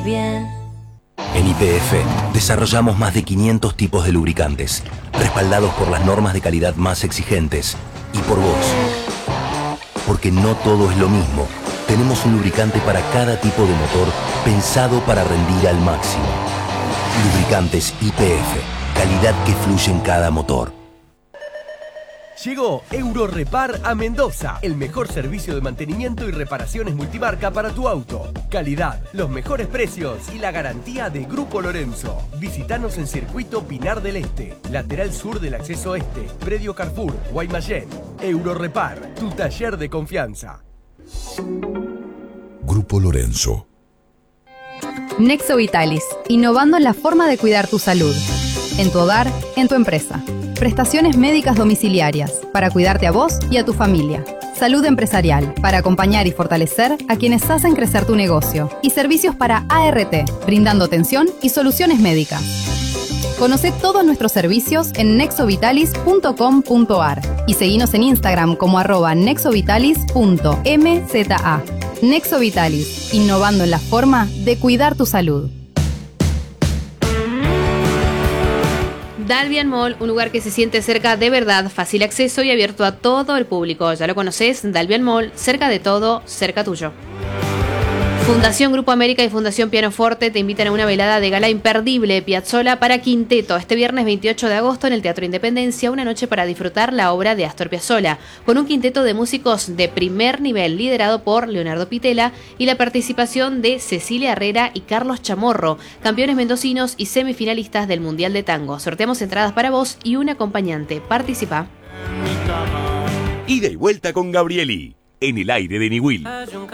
bien. En YPF desarrollamos más de 500 tipos de lubricantes, respaldados por las normas de calidad más exigentes y por vos. Porque no todo es lo mismo. Tenemos un lubricante para cada tipo de motor pensado para rendir al máximo. Lubricantes YPF, calidad que fluye en cada motor. Llegó Eurorepar a Mendoza, el mejor servicio de mantenimiento y reparaciones multimarca para tu auto. Calidad, los mejores precios y la garantía de Grupo Lorenzo. Visítanos en Circuito Pinar del Este, lateral sur del acceso este, predio Carrefour, Guaymallén. Eurorepar, tu taller de confianza. Grupo Lorenzo. Nexo Vitalis, innovando en la forma de cuidar tu salud. En tu hogar, en tu empresa. Prestaciones médicas domiciliarias, para cuidarte a vos y a tu familia. Salud empresarial, para acompañar y fortalecer a quienes hacen crecer tu negocio. Y servicios para ART, brindando atención y soluciones médicas. Conoce todos nuestros servicios en nexovitalis.com.ar y seguinos en Instagram como @nexovitalis.mza. Nexo Vitalis, innovando en la forma de cuidar tu salud. Dalvian Mall, un lugar que se siente cerca de verdad, fácil acceso y abierto a todo el público. Ya lo conoces, Dalvian Mall, cerca de todo, cerca tuyo. Fundación Grupo América y Fundación Pianoforte te invitan a una velada de gala imperdible, Piazzolla para Quinteto, este viernes 28 de agosto en el Teatro Independencia, una noche para disfrutar la obra de Astor Piazzolla, con un quinteto de músicos de primer nivel, liderado por Leonardo Pitela, y la participación de Cecilia Herrera y Carlos Chamorro, campeones mendocinos y semifinalistas del Mundial de Tango. Sorteamos entradas para vos y un acompañante. Participa. Ida y vuelta con Gabrieli, en el aire de Niwil.